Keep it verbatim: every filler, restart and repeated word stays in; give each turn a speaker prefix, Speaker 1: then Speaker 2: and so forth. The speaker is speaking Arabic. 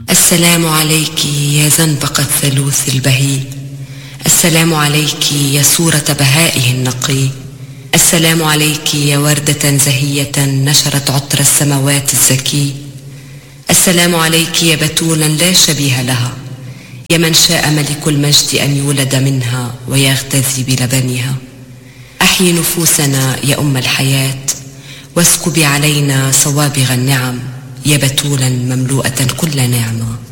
Speaker 1: السلام عليك يا زنبق الثالوث البهي، السلام عليك يا صورة بهائه النقي، السلام عليك يا وردة زهية نشرت عطر السماوات الزكي، السلام عليك يا بتولا لا شبيه لها، يا من شاء ملك المجد أن يولد منها ويغتذي بلبنها. أحيي نفوسنا يا أم الحياة، واسكبي علينا صوابغ النعم، يا بتولا مملوءة كل نعمة.